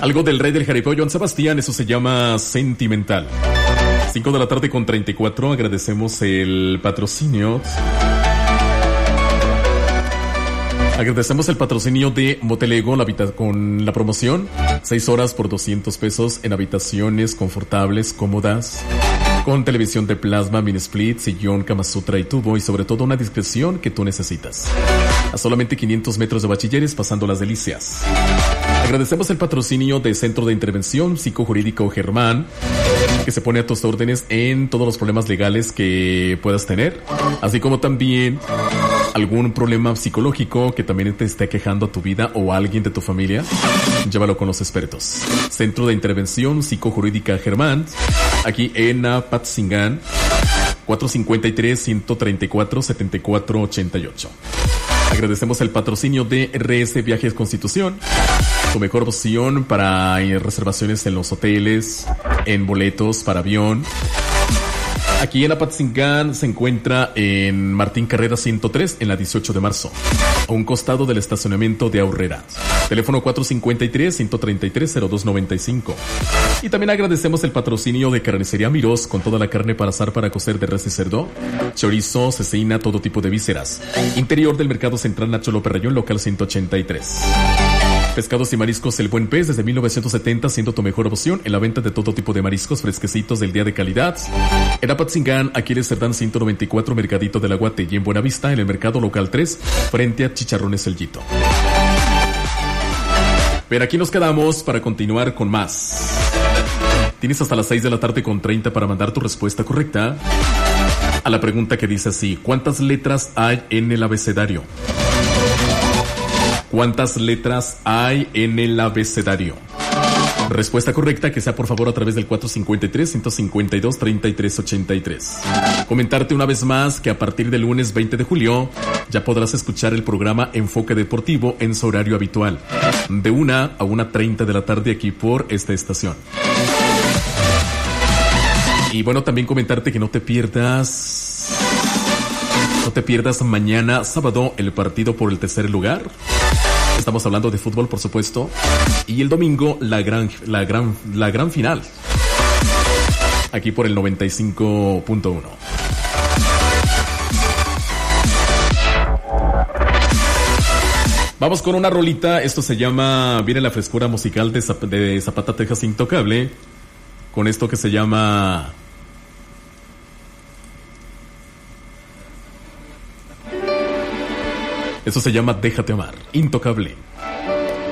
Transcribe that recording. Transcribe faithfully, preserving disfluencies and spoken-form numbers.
Algo del rey del jaripeo, Joan Sebastián, eso se llama Sentimental. cinco de la tarde con treinta y cuatro, agradecemos el patrocinio. Agradecemos el patrocinio de Motel Ego la habita- con la promoción seis horas por doscientos pesos en habitaciones confortables, cómodas, con televisión de plasma, mini split, sillón, Kama Sutra y tubo, y sobre todo una discreción que tú necesitas. A solamente quinientos metros de Bachilleres, pasando las delicias. Agradecemos el patrocinio de Centro de Intervención Psicojurídico Germán, que se pone a tus órdenes en todos los problemas legales que puedas tener, así como también algún problema psicológico que también te esté quejando a tu vida o a alguien de tu familia. Llévalo con los expertos. Centro de Intervención Psicojurídica Germán, aquí en Apatzingán, cuatro cinco tres, uno tres cuatro, siete cuatro ocho ocho. Agradecemos el patrocinio de R S Viajes Constitución, tu mejor opción para reservaciones en los hoteles, en boletos para avión. Aquí en Apatzingán se encuentra en Martín Carrera ciento tres, en la dieciocho de marzo, a un costado del estacionamiento de Aurrera. Teléfono cuatro cinco tres, uno tres tres, cero dos nueve cinco. Y también agradecemos el patrocinio de Carnicería Mirós, con toda la carne para asar, para cocer de res y cerdo, chorizo, cecina, todo tipo de vísceras. Interior del Mercado Central Nacho López Rayón, local ciento ochenta y tres. Pescados y mariscos El Buen Pez, desde mil novecientos setenta, siendo tu mejor opción en la venta de todo tipo de mariscos fresquecitos del día de calidad. En Apatzingán, Aquiles Cerdán ciento noventa y cuatro, Mercadito del Aguate, y en Buenavista, en el Mercado Local tres, frente a Chicharrones El Yito. Pero aquí nos quedamos para continuar con más. Tienes hasta las seis de la tarde con treinta para mandar tu respuesta correcta a la pregunta que dice así: ¿cuántas letras hay en el abecedario? ¿Cuántas letras hay en el abecedario? Respuesta correcta, que sea por favor a través del cuatro cinco tres, uno cinco dos, tres tres ocho tres. Comentarte una vez más que a partir del lunes veinte de julio ya podrás escuchar el programa Enfoque Deportivo en su horario habitual, de una a una treinta de la tarde aquí por esta estación. Y bueno, también comentarte que no te pierdas, no te pierdas mañana sábado el partido por el tercer lugar. Estamos hablando de fútbol, por supuesto. Y el domingo, la gran, la gran, la gran final. Aquí por el noventa y cinco punto uno. Vamos con una rolita. Esto se llama, viene la frescura musical de, Zap- de Zapata, Texas Intocable. Con esto que se llama... Eso se llama Déjate Amar, Intocable.